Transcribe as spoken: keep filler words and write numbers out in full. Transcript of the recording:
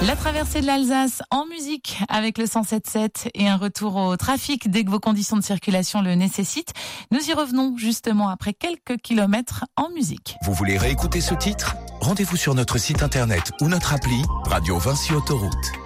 La traversée de l'Alsace en musique avec le cent sept sept et un retour au trafic dès que vos conditions de circulation le nécessitent. Nous y revenons justement après quelques kilomètres en musique. Vous voulez réécouter ce titre ? Rendez-vous sur notre site internet ou notre appli Radio Vinci Autoroute.